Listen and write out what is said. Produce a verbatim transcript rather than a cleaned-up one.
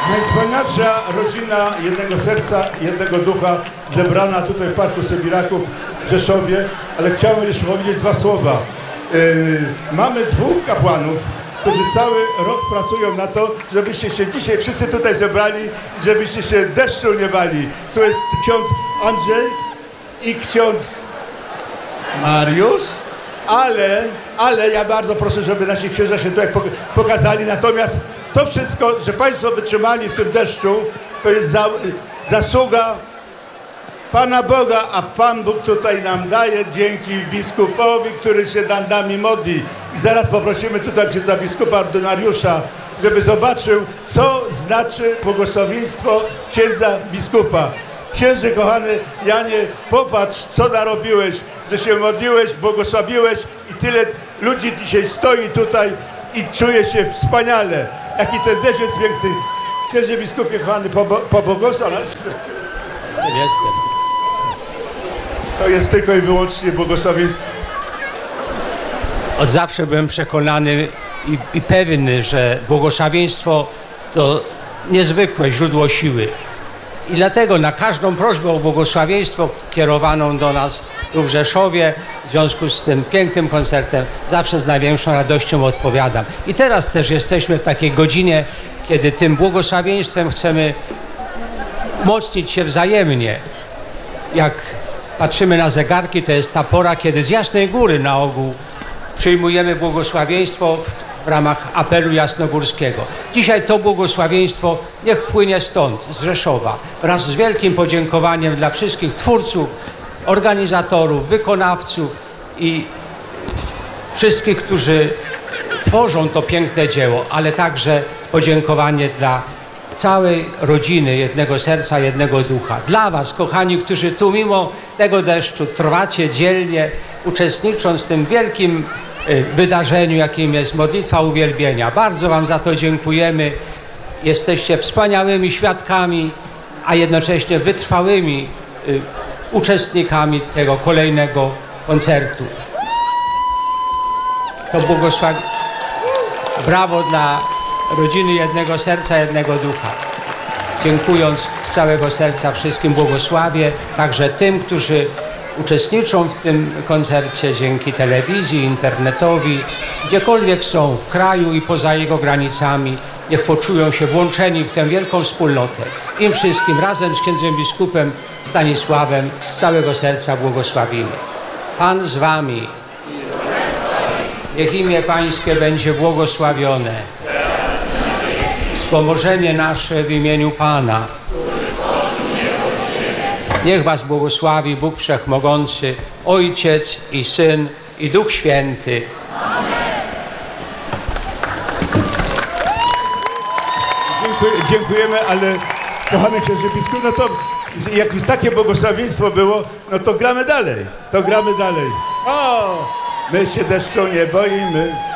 Najwspanialsza rodzina jednego serca, jednego ducha zebrana tutaj w Parku Sybiraków w Rzeszowie, ale chciałem jeszcze powiedzieć dwa słowa. Yy, mamy dwóch kapłanów, którzy cały rok pracują na to, żebyście się dzisiaj wszyscy tutaj zebrali, żebyście się deszczu nie bali. To jest ksiądz Andrzej i ksiądz Mariusz, ale, ale ja bardzo proszę, żeby nasi księża się tutaj pokazali. Natomiast to wszystko, że państwo wytrzymali w tym deszczu, to jest za, zasługa Pana Boga, a Pan Bóg tutaj nam daje dzięki biskupowi, który się nad nami modli. I zaraz poprosimy tutaj księdza biskupa ordynariusza, żeby zobaczył, co znaczy błogosławieństwo księdza biskupa. Księże kochany Janie, popatrz, co narobiłeś, że się modliłeś, błogosławiłeś i tyle ludzi dzisiaj stoi tutaj i czuje się wspaniale. Jaki ten deszcz jest piękny. Księże biskupie kochany, pobłogosław nas. Jestem. To jest tylko i wyłącznie błogosławieństwo. Od zawsze byłem przekonany i, i pewny, że błogosławieństwo to niezwykłe źródło siły. I dlatego na każdą prośbę o błogosławieństwo kierowaną do nas tu w Rzeszowie, w związku z tym pięknym koncertem, zawsze z największą radością odpowiadam. I teraz też jesteśmy w takiej godzinie, kiedy tym błogosławieństwem chcemy umocnić się wzajemnie. Jak patrzymy na zegarki, to jest ta pora, kiedy z Jasnej Góry na ogół przyjmujemy błogosławieństwo w, w ramach apelu jasnogórskiego. Dzisiaj to błogosławieństwo niech płynie stąd, z Rzeszowa, wraz z wielkim podziękowaniem dla wszystkich twórców, organizatorów, wykonawców i wszystkich, którzy tworzą to piękne dzieło, ale także podziękowanie dla całej rodziny jednego serca, jednego ducha. Dla was, kochani, którzy tu mimo tego deszczu trwacie dzielnie, uczestnicząc w tym wielkim y, wydarzeniu, jakim jest modlitwa uwielbienia. Bardzo wam za to dziękujemy. Jesteście wspaniałymi świadkami, a jednocześnie wytrwałymi y, uczestnikami tego kolejnego koncertu. To błogosławi... Brawo dla rodziny jednego serca, jednego ducha. Dziękując z całego serca wszystkim błogosławię, także tym, którzy uczestniczą w tym koncercie dzięki telewizji, internetowi, gdziekolwiek są w kraju i poza jego granicami, niech poczują się włączeni w tę wielką wspólnotę. Im wszystkim razem z księdzem biskupem Stanisławem z całego serca błogosławimy. Pan z wami. Niech imię Pańskie będzie błogosławione. Wspomożenie nasze w imieniu Pana. Niech was błogosławi Bóg Wszechmogący, Ojciec i Syn i Duch Święty. Dziękuję, dziękujemy, ale kochany księże biskup, no to jak już takie błogosławieństwo było, no to gramy dalej, to gramy dalej. O, my się deszczu nie boimy.